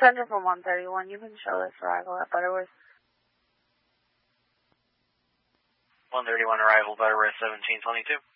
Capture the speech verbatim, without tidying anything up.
Center from one thirty-one, you can show this arrival at Butterworth. one thirty-one arrival, Butterworth, seventeen twenty-two.